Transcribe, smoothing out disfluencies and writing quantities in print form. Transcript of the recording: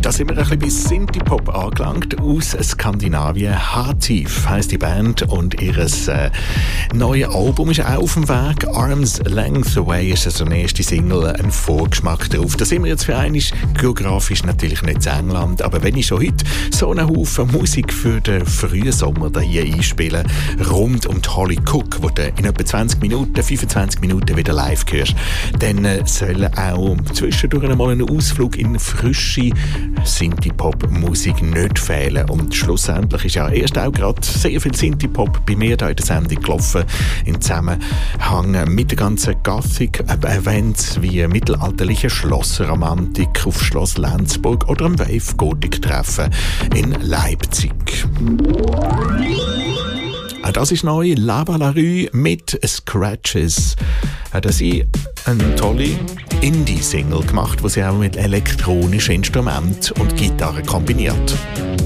Da sind wir ein bisschen bei Synthie-Pop angelangt. Aus Skandinavien. H-Tief heisst die Band und ihr neues Album ist auch auf dem Weg. Arm's Length Away ist also eine erste Single, ein Vorgeschmack darauf. Da sind wir jetzt für einmal geografisch natürlich nicht in England, aber wenn ich schon heute so einen Haufen Musik für den frühen Sommer hier einspiele, rund um die Holly Cook, wo du in etwa 25 Minuten wieder live hörst, dann soll auch zwischendurch einmal ein Ausflug in frische Synthie-Pop-Musik nicht fehlen. Und schlussendlich ist ja erst auch gerade sehr viel Synthie-Pop bei mir hier in der Sendung gelaufen, im Zusammenhang mit den ganzen Gothic-Events wie mittelalterliche Schlossromantik auf Schloss Lenzburg oder am Wave-Gothic-Treffen in Leipzig. Auch das ist neu, Lava La Rue mit Scratches. Hat sie eine tolle Indie-Single gemacht, die sie auch mit elektronischen Instrumenten und Gitarre kombiniert.